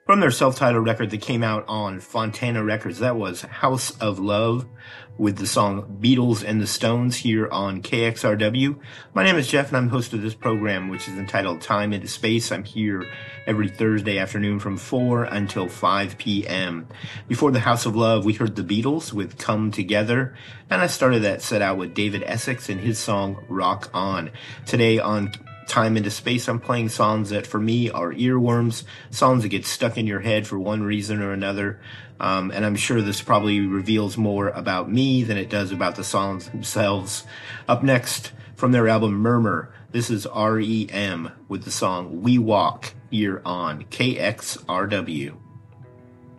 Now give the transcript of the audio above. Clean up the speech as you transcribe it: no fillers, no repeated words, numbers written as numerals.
From their self-titled record that came out on Fontana Records, that was House of Love with the song Beatles and the Stones here on KXRW. My name is Jeff and I'm host of this program, which is entitled Time into Space. I'm here every Thursday afternoon from 4 until 5 p.m. Before the House of Love, we heard the Beatles with Come Together, and I started that set out with David Essex and his song Rock On. Today on Time into Space, I'm playing songs that for me are earworms, songs that get stuck in your head for one reason or another. And I'm sure this probably reveals more about me than it does about the songs themselves. Up next, from their album Murmur, this is REM with the song We Walk here on KXRW.